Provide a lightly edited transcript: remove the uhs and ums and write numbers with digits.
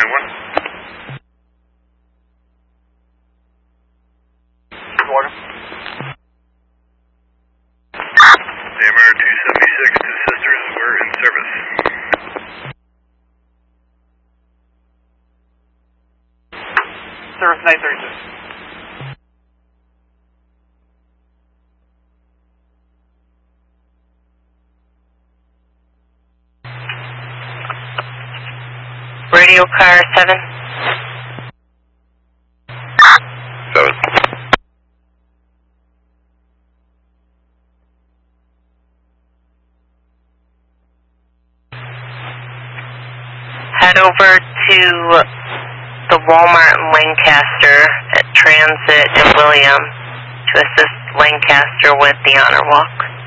1. Water. The MR-276 to Sisters were in service. Service 936. Radio car 7. 7. Head over to the Walmart in Lancaster at Transit and William to assist Lancaster with the honor walk.